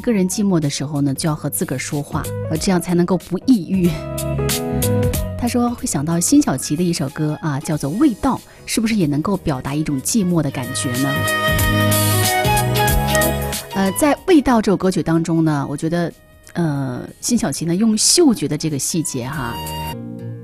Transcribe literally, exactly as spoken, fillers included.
个人寂寞的时候呢，就要和自个儿说话，呃，这样才能够不抑郁。他说会想到辛晓琪的一首歌啊，叫做《味道》，是不是也能够表达一种寂寞的感觉呢？呃，在《味道》这首歌曲当中呢，我觉得，呃，辛晓琪呢用嗅觉的这个细节哈，